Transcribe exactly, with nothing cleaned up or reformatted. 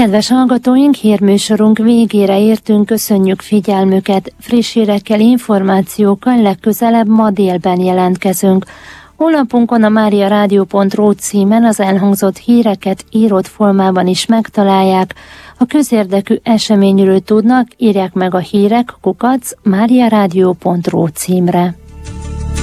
Kedves hallgatóink, hírműsorunk végére értünk, köszönjük figyelmüket. Friss hírekkel, információkkal legközelebb ma délben jelentkezünk. Honlapunkon a mariaradio pont ru címen az elhangzott híreket írott formában is megtalálják. A közérdekű eseményről tudnak, írják meg a hírek kukac mariaradio pont ru címre.